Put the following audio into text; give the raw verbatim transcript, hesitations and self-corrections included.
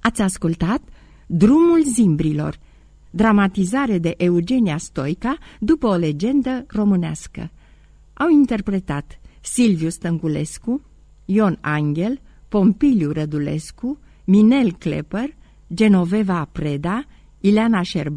Ați ascultat Drumul Zimbrilor, dramatizare de Eugenia Stoica după o legendă românească. Au interpretat Silviu Stănculescu, Ion Anghel, Pompiliu Rădulescu, Minel Klepăr, Genoveva Preda, Ileana Șerban,